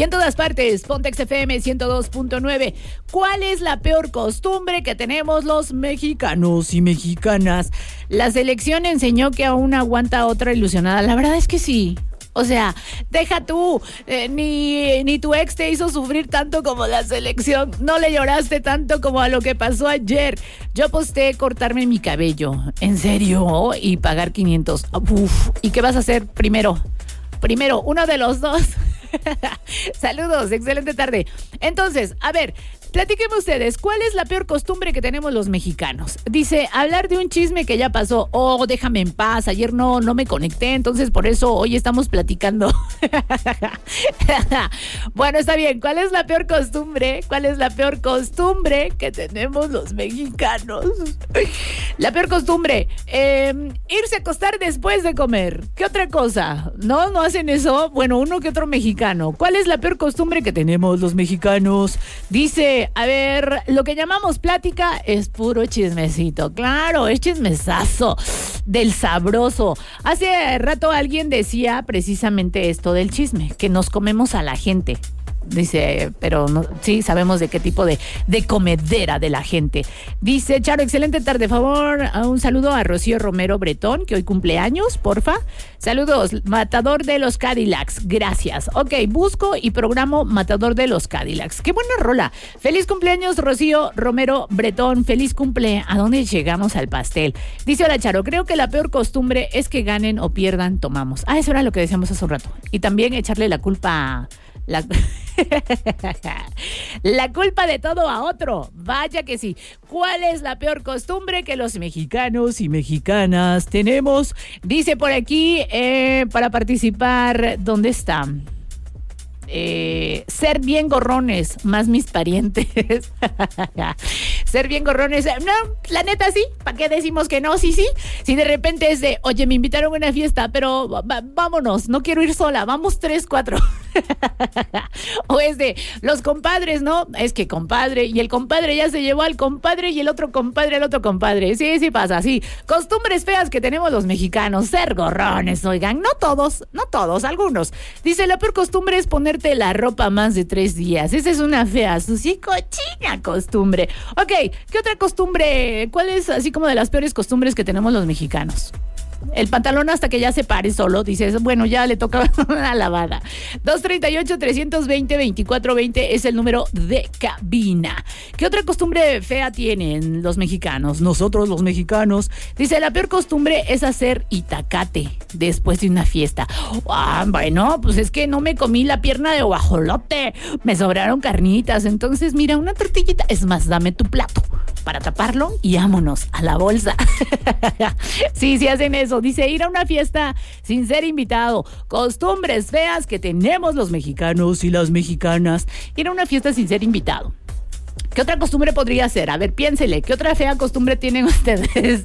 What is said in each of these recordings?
Y en todas partes, Pontex FM 102.9. ¿Cuál es la peor costumbre que tenemos los mexicanos y mexicanas? La selección enseñó que aún aguanta otra ilusionada. La verdad es que sí. O sea, deja tú, ni tu ex te hizo sufrir tanto como la selección. No le lloraste tanto como a lo que pasó ayer. Yo aposté cortarme mi cabello, en serio, y pagar 500. Uf, ¿y qué vas a hacer primero? Primero, uno de los dos. Saludos, excelente tarde. Entonces, a ver, platíquenme ustedes, ¿cuál es la peor costumbre que tenemos los mexicanos? Dice, hablar de un chisme que ya pasó. Oh, déjame en paz, ayer no me conecté, entonces por eso hoy estamos platicando. Bueno, está bien, ¿cuál es la peor costumbre? ¿Cuál es la peor costumbre que tenemos los mexicanos? La peor costumbre, irse a acostar después de comer. ¿Qué otra cosa? ¿No hacen eso? Bueno, uno que otro mexicano. ¿Cuál es la peor costumbre que tenemos los mexicanos? Dice, a ver, lo que llamamos plática es puro chismecito. Claro, es chismesazo del sabroso. Hace rato alguien decía precisamente esto del chisme, que nos comemos a la gente. Dice, pero no, sí sabemos de qué tipo de comedera de la gente. Dice, Charo, excelente tarde, favor, un saludo a Rocío Romero Bretón, que hoy cumple años, porfa. Saludos, Matador de los Cadillacs, gracias. Ok, busco y programo Matador de los Cadillacs. Qué buena rola. Feliz cumpleaños, Rocío Romero Bretón, feliz cumple. ¿A dónde llegamos al pastel? Dice, hola Charo, creo que la peor costumbre es que ganen o pierdan, tomamos. Eso era lo que decíamos hace un rato. Y también echarle la culpa la culpa de todo a otro. Vaya que sí. ¿Cuál es la peor costumbre que los mexicanos y mexicanas tenemos? Dice por aquí, para participar, ¿dónde está? Ser bien gorrones, más mis parientes. Ser bien gorrones, no, la neta sí, ¿para qué decimos que no? Sí, si de repente es de, oye, me invitaron a una fiesta, pero vámonos, no quiero ir sola, vamos 3, 4. O es de, los compadres, ¿no? Es que compadre, y el compadre ya se llevó al compadre y el otro compadre al otro compadre. Sí pasa, sí. Costumbres feas que tenemos los mexicanos, ser gorrones, oigan, no todos, algunos. Dice, la peor costumbre es ponerte la ropa más de 3 días. Esa es una fea, sucia y cochina costumbre. Ok, ¿qué otra costumbre? ¿Cuál es así como de las peores costumbres que tenemos los mexicanos? El pantalón hasta que ya se pare solo, dices, bueno, ya le toca una lavada. 238-320-2420 es el número de cabina. ¿Qué otra costumbre fea tienen los mexicanos? Nosotros los mexicanos. Dice, la peor costumbre es hacer itacate después de una fiesta. Bueno, pues es que no me comí la pierna de guajolote, me sobraron carnitas, entonces mira, una tortillita, es más, dame tu plato para taparlo y vámonos a la bolsa. Sí hacen eso. Dice, ir a una fiesta sin ser invitado. Costumbres feas que tenemos los mexicanos y las mexicanas. Ir a una fiesta sin ser invitado. ¿Qué otra costumbre podría ser? A ver, piénsele, ¿qué otra fea costumbre tienen ustedes?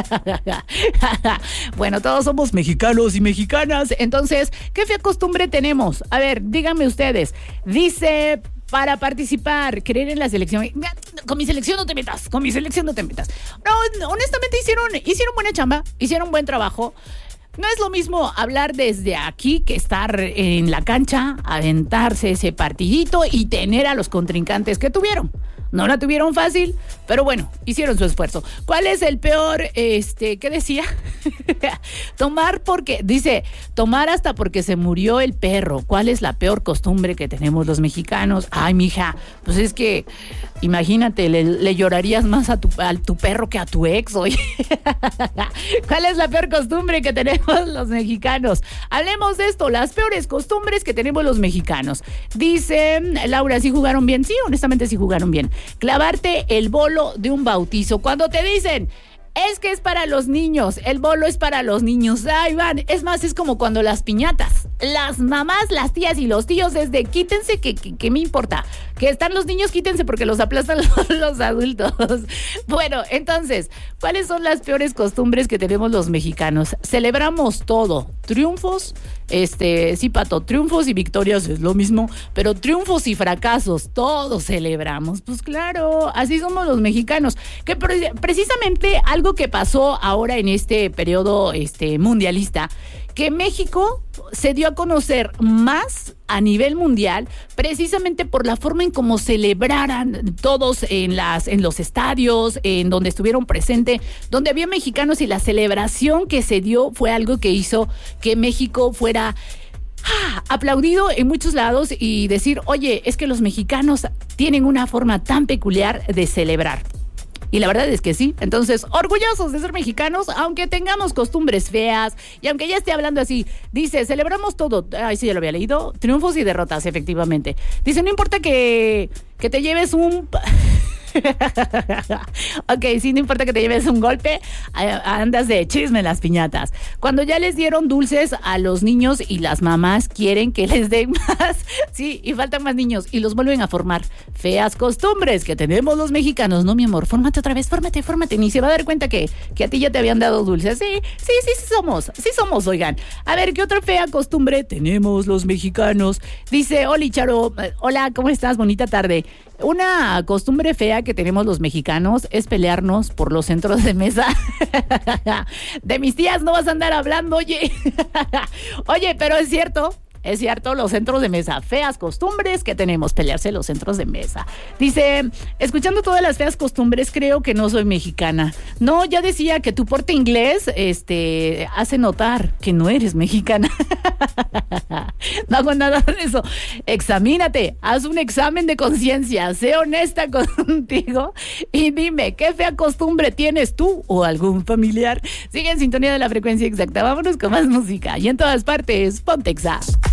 Bueno, todos somos mexicanos y mexicanas, entonces, ¿qué fea costumbre tenemos? A ver, díganme ustedes. Dice, para participar, creer en la selección. Con mi selección no te metas, No, honestamente hicieron buena chamba, hicieron buen trabajo. No es lo mismo hablar desde aquí que estar en la cancha, aventarse ese partidito y tener a los contrincantes que tuvieron. No la tuvieron fácil, pero bueno, hicieron su esfuerzo. ¿Cuál es el peor, qué decía? Tomar hasta porque se murió el perro. ¿Cuál es la peor costumbre que tenemos los mexicanos? Ay, mija, pues es que, imagínate, le llorarías más a tu perro que a tu ex, oye. ¿Cuál es la peor costumbre que tenemos los mexicanos? Hablemos de esto, las peores costumbres que tenemos los mexicanos. Dice Laura, ¿sí jugaron bien? Sí, honestamente sí jugaron bien. Clavarte el bolo de un bautizo. Cuando te dicen, es que es para los niños, el bolo es para los niños. Ay, van, es más, es como cuando las piñatas, las mamás, las tías y los tíos es de quítense, que me importa, que están los niños, quítense porque los aplastan los adultos. Bueno, entonces, ¿cuáles son las peores costumbres que tenemos los mexicanos? Celebramos todo, triunfos, sí, Pato, triunfos y victorias es lo mismo, pero triunfos y fracasos, todos celebramos. Pues claro, así somos los mexicanos. Que precisamente algo que pasó ahora en este periodo mundialista, que México se dio a conocer más a nivel mundial precisamente por la forma en cómo celebraran todos en los estadios, en donde estuvieron presentes, donde había mexicanos, y la celebración que se dio fue algo que hizo que México fuera aplaudido en muchos lados y decir, oye, es que los mexicanos tienen una forma tan peculiar de celebrar. Y la verdad es que sí. Entonces, orgullosos de ser mexicanos, aunque tengamos costumbres feas y aunque ya esté hablando así. Dice, celebramos todo. Ay, sí, ya lo había leído. Triunfos y derrotas, efectivamente. Dice, no importa que te lleves un... Ok, sí, no importa que te lleves un golpe, andas de chisme en las piñatas. Cuando ya les dieron dulces a los niños y las mamás quieren que les den más, sí, y faltan más niños y los vuelven a formar. Feas costumbres que tenemos los mexicanos, ¿no, mi amor? Fórmate otra vez, fórmate. Ni se va a dar cuenta que a ti ya te habían dado dulces. Sí somos, oigan. A ver, ¿qué otra fea costumbre tenemos los mexicanos? Dice, Oli Charo, hola, ¿cómo estás? Bonita tarde. Una costumbre fea que tenemos los mexicanos es pelearnos por los centros de mesa. De mis tías no vas a andar hablando, oye. Oye, pero es cierto, los centros de mesa, feas costumbres que tenemos, pelearse los centros de mesa. Dice, escuchando todas las feas costumbres, creo que no soy mexicana. No, ya decía que tu porte inglés, hace notar que no eres mexicana. No hago nada de eso. Examínate, haz un examen de conciencia, sé honesta contigo y dime, ¿qué fea costumbre tienes tú o algún familiar? Sigue en sintonía de la frecuencia exacta. Vámonos con más música y en todas partes, Ponte Exa.